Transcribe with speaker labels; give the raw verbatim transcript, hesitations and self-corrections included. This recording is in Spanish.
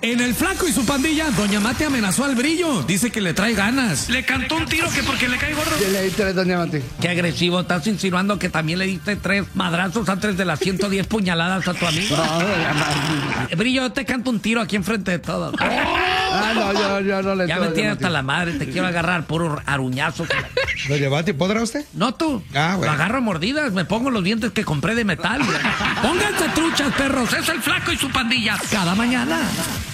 Speaker 1: En El Flaco y su pandilla, Doña Mate amenazó al Brillo. Dice que le trae ganas. Le cantó un tiro que porque le cae gordo.
Speaker 2: ¿Qué le diste, Doña Mate?
Speaker 1: Qué agresivo, estás insinuando que también le diste tres madrazos antes de las ciento diez puñaladas a tu amigo.
Speaker 2: No, Doña Mate.
Speaker 1: Brillo, yo te canto un tiro aquí enfrente de todos.
Speaker 2: Ah, no, yo, yo no le
Speaker 1: Ya
Speaker 2: entro,
Speaker 1: me tiene
Speaker 2: Doña
Speaker 1: hasta
Speaker 2: Mate.
Speaker 1: la madre, te quiero agarrar puro aruñazo.
Speaker 3: Doña Mati, ¿podrá usted?
Speaker 1: No tú.
Speaker 3: Ah, bueno.
Speaker 1: Lo agarro a mordidas, me pongo los dientes que compré de metal. Pónganse truchas, perros, es El Flaco y su pandilla. Cada mañana.